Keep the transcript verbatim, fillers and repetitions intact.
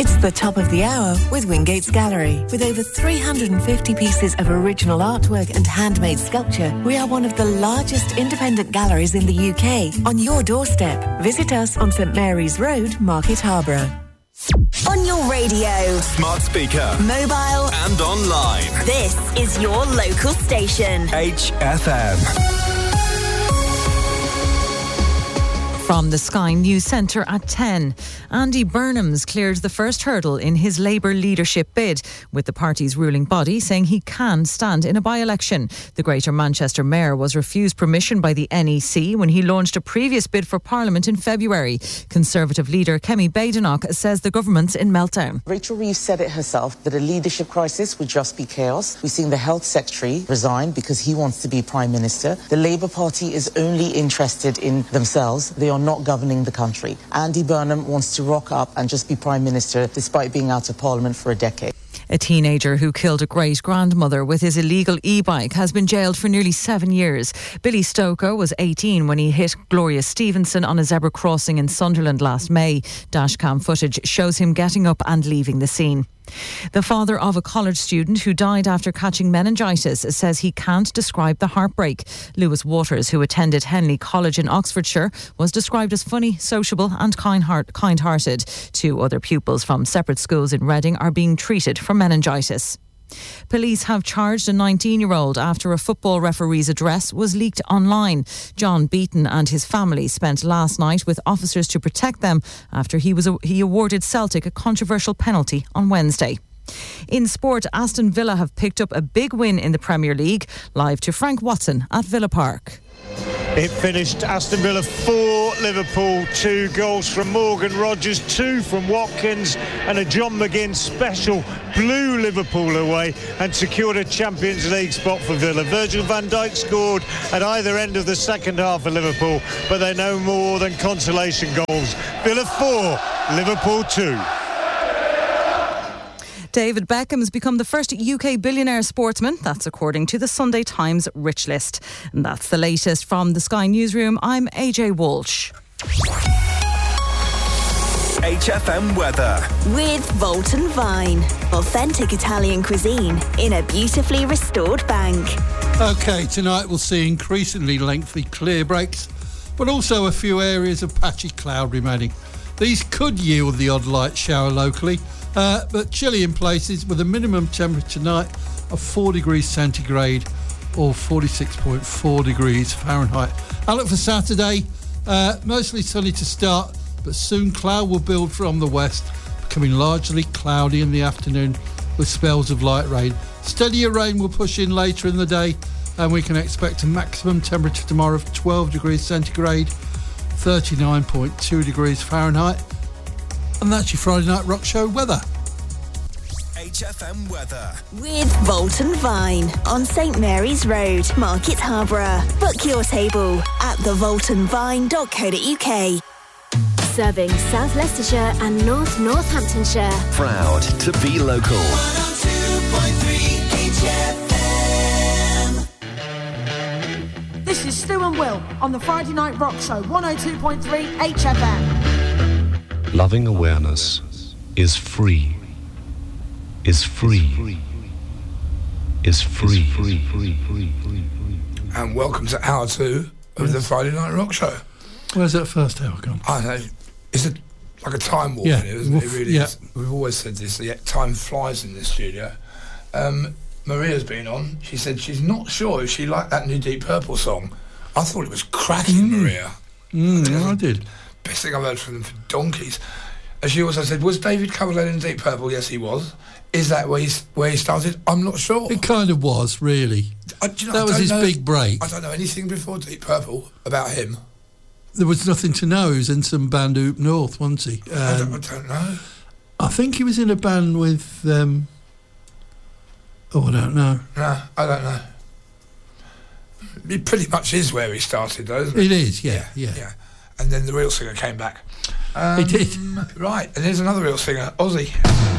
It's the top of the hour with Wingate's Gallery. With over three hundred fifty pieces of original artwork and handmade sculpture, we are one of the largest independent galleries in the U K. On your doorstep, visit us on St Mary's Road, Market Harborough. On your radio, smart speaker, mobile and online. This is your local station. H F M. From the Sky News Centre at ten, Andy Burnham's cleared the first hurdle in his Labour leadership bid, with the party's ruling body saying he can stand in a by-election. The Greater Manchester Mayor was refused permission by the N E C when he launched a previous bid for Parliament in February. Conservative leader Kemi Badenoch says the government's in meltdown. Rachel Reeves said it herself that a leadership crisis would just be chaos. We've seen the Health Secretary resign because he wants to be Prime Minister. The Labour Party is only interested in themselves. They are not governing the country. Andy Burnham wants to rock up and just be Prime Minister despite being out of Parliament for a decade. A teenager who killed a great-grandmother with his illegal e-bike has been jailed for nearly seven years. Billy Stoker was eighteen when he hit Gloria Stevenson on a zebra crossing in Sunderland last May. Dashcam footage shows him getting up and leaving the scene. The father of a college student who died after catching meningitis says he can't describe the heartbreak. Lewis Waters, who attended Henley College in Oxfordshire, was described as funny, sociable and kind-hearted. Two other pupils from separate schools in Reading are being treated for meningitis. Police have charged a nineteen-year-old after a football referee's address was leaked online. John Beaton and his family spent last night with officers to protect them after he was he awarded Celtic a controversial penalty on Wednesday. In sport, Aston Villa have picked up a big win in the Premier League. Live to Frank Watson at Villa Park. It finished Aston Villa four, Liverpool two. Goals from Morgan Rogers, two from Watkins, and a John McGinn special blew Liverpool away and secured a Champions League spot for Villa. Virgil van Dijk scored at either end of the second half for Liverpool, but they're no more than consolation goals. Villa four, Liverpool two. David Beckham has become the first U K billionaire sportsman. That's according to the Sunday Times Rich List. And that's the latest from the Sky Newsroom. I'm A J Walsh. H F M weather. With Volton Vine. Authentic Italian cuisine in a beautifully restored bank. OK, tonight we'll see increasingly lengthy clear breaks, but also a few areas of patchy cloud remaining. These could yield the odd light shower locally, uh, but chilly in places with a minimum temperature tonight of four degrees centigrade or forty-six point four degrees Fahrenheit. Outlook for Saturday, uh, mostly sunny to start, but soon cloud will build from the west, becoming largely cloudy in the afternoon with spells of light rain. Steadier rain will push in later in the day, and we can expect a maximum temperature tomorrow of twelve degrees centigrade, thirty-nine point two degrees Fahrenheit. And that's your Friday Night Rock Show weather. H F M weather. With Volton Vine on St Mary's Road, Market Harborough. Book your table at the volton vine dot co dot uk. Serving South Leicestershire and North Northamptonshire. Proud to be local. one oh two point three H F M. This is Stu and Will on the Friday Night Rock Show, one oh two point three H F M. Loving awareness is free. Is free. Is free. And welcome to hour two of yes. the Friday Night Rock Show. Where's that first hour gone? I know. It's a, like a time warp yeah. in it, isn't it? It really yeah. is. We've always said this, yet time flies in this studio. Um, Maria's been on. She said she's not sure if she liked that new Deep Purple song. I thought it was cracking, mm. Maria. Mm, I, yeah, I did. Best thing I've heard from them for donkeys. And she also said, was David Coverdale in Deep Purple? Yes, he was. Is that where he, where he started? I'm not sure. It kind of was, really. I, you know, that I was his know, big break. I don't know anything before Deep Purple about him. There was nothing to know. He was in some band Oop North, wasn't he? Um, I, don't, I don't know. I think he was in a band with... Um, oh, I don't know. No, I don't know. It pretty much is where he started, though, isn't it? It is, yeah, yeah. yeah. yeah. And then the real singer came back. Um, he did. Right, and here's another real singer, Ozzy.